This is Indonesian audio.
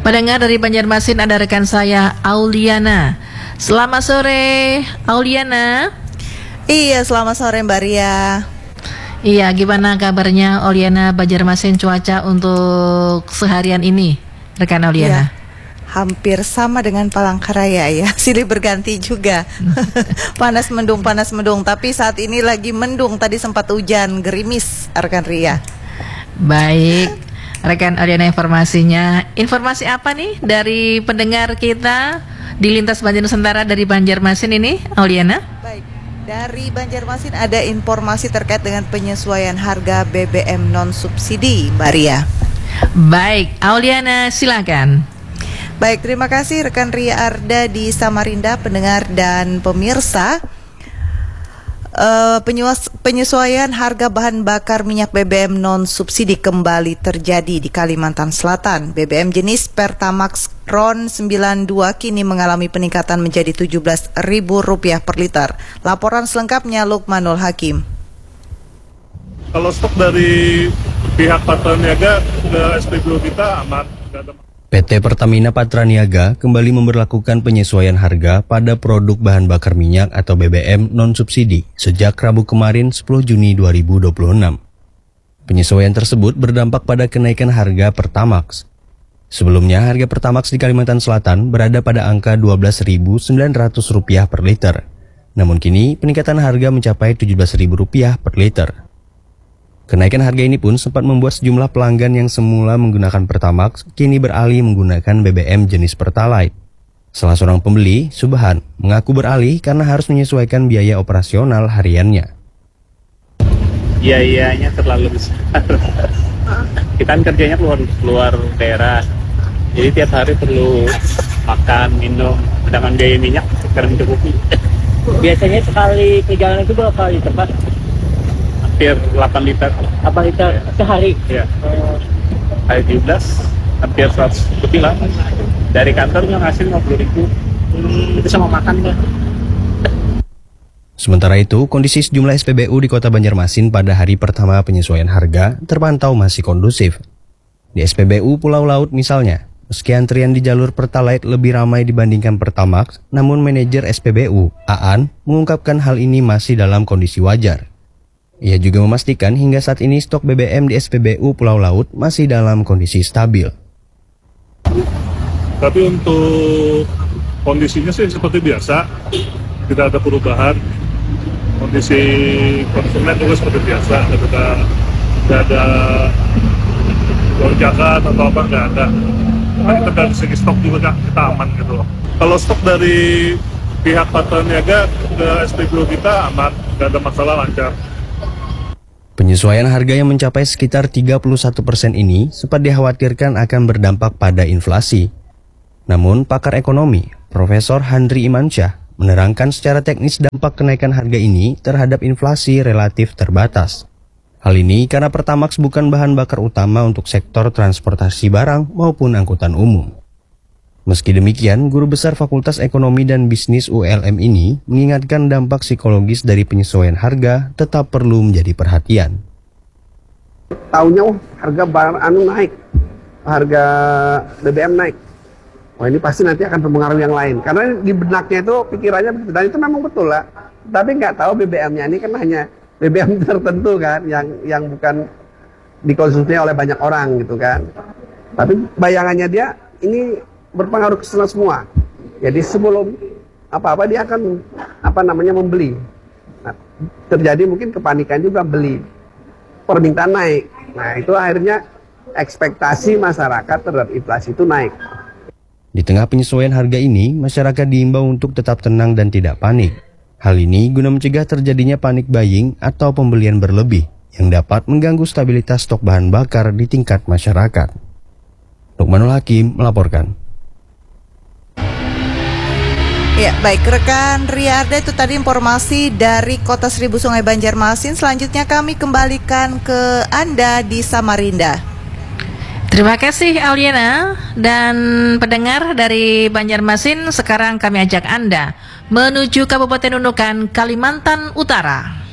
Pendengar dari Banjarmasin, ada rekan saya Auliana. Selamat sore Auliana. Iya, selamat sore Mbak Ria. Iya, gimana kabarnya Auliana, Banjarmasin, cuaca untuk seharian ini, rekan Auliana? Ya, hampir sama dengan Palangkaraya ya, silih berganti juga. panas mendung, tapi saat ini lagi mendung, tadi sempat hujan, gerimis rekan Ria. Baik, rekan Auliana, informasi apa nih dari pendengar kita di Lintas Banjar Nusantara dari Banjarmasin ini, Auliana? Baik, dari Banjarmasin ada informasi terkait dengan penyesuaian harga BBM non subsidi, Mbak Ria. Baik, Auliana silakan. Baik, terima kasih rekan Ria Arda di Samarinda, pendengar dan pemirsa. Penyesuaian harga bahan bakar minyak BBM non subsidi kembali terjadi di Kalimantan Selatan. BBM jenis Pertamax RON 92 kini mengalami peningkatan menjadi Rp17.000 per liter. Laporan selengkapnya Lukmanul Hakim. Kalau stok dari pihak Patraniaga ke SPBU kita aman, nggak ada. PT Pertamina Patraniaga kembali memberlakukan penyesuaian harga pada produk bahan bakar minyak atau BBM non-subsidi sejak Rabu kemarin 10 Juni 2026. Penyesuaian tersebut berdampak pada kenaikan harga Pertamax. Sebelumnya, harga Pertamax di Kalimantan Selatan berada pada angka Rp12.900 per liter. Namun kini peningkatan harga mencapai Rp17.000 per liter. Kenaikan harga ini pun sempat membuat sejumlah pelanggan yang semula menggunakan Pertamax kini beralih menggunakan BBM jenis Pertalite. Salah seorang pembeli, Subhan, mengaku beralih karena harus menyesuaikan biaya operasional hariannya. Biayanya terlalu besar. Kita kan kerjanya keluar daerah, jadi tiap hari perlu makan, minum, sedangkan biaya minyak sekarang mencukupi. Biasanya sekali perjalanan itu berapa kali Pak? Hampir 8 liter. 8 liter sehari? Ya. Hari 17, hampir 100 lebih lah. Dari kantornya ngasih 50.000. Itu sama makan kan. Sementara itu, kondisi sejumlah SPBU di Kota Banjarmasin pada hari pertama penyesuaian harga terpantau masih kondusif. Di SPBU Pulau Laut misalnya, meski antrian di jalur Pertalite lebih ramai dibandingkan Pertamax, namun manajer SPBU, Aan, mengungkapkan hal ini masih dalam kondisi wajar. Ia juga memastikan hingga saat ini stok BBM di SPBU Pulau Laut masih dalam kondisi stabil. Tapi untuk kondisinya sih seperti biasa, tidak ada perubahan. Kondisi konsumen juga seperti biasa, tidak ada lonjakan atau apa, nggak ada. Nah, kita dari segi stok juga kita aman gitu loh. Kalau stok dari pihak Patraniaga ke SPBU kita aman, nggak ada masalah, lancar. Penyesuaian harga yang mencapai sekitar 31% ini sempat dikhawatirkan akan berdampak pada inflasi. Namun, pakar ekonomi, Profesor Handri Imansyah, menerangkan secara teknis dampak kenaikan harga ini terhadap inflasi relatif terbatas. Hal ini karena Pertamax bukan bahan bakar utama untuk sektor transportasi barang maupun angkutan umum. Meski demikian, Guru Besar Fakultas Ekonomi dan Bisnis ULM ini mengingatkan dampak psikologis dari penyesuaian harga tetap perlu menjadi perhatian. Tahunya harga barang naik, harga BBM naik. Wah, ini pasti nanti akan mempengaruhi yang lain. Karena di benaknya itu pikirannya begitu, dan itu memang betul lah. Tapi nggak tahu BBM-nya ini kan hanya BBM tertentu kan, yang bukan dikonsumsi oleh banyak orang gitu kan. Tapi bayangannya dia ini berpengaruh ke semua. Jadi sebelum apa-apa dia akan membeli. Nah, terjadi mungkin kepanikan juga beli. Permintaan naik. Nah, itu akhirnya ekspektasi masyarakat terhadap inflasi itu naik. Di tengah penyesuaian harga ini, masyarakat diimbau untuk tetap tenang dan tidak panik. Hal ini guna mencegah terjadinya panic buying atau pembelian berlebih yang dapat mengganggu stabilitas stok bahan bakar di tingkat masyarakat. Lukmanul Hakim melaporkan. Ya, baik rekan Ria Arda, itu tadi informasi dari Kota Seribu Sungai Banjarmasin. Selanjutnya kami kembalikan ke Anda di Samarinda. Terima kasih Auliana dan pendengar dari Banjarmasin. Sekarang kami ajak Anda menuju Kabupaten Nunukan, Kalimantan Utara.